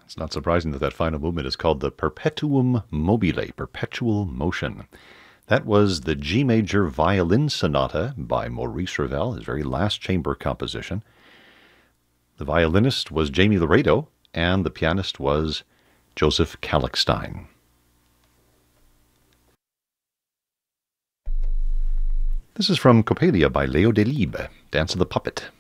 It's not surprising that that final movement is called the Perpetuum mobile, perpetual motion. That was the G major violin sonata by Maurice Ravel, his very last chamber composition. The violinist was Jamie Laredo, and the pianist was Joseph Kalkstein. This is from Coppelia by Leo Delibes, Dance of the Puppet.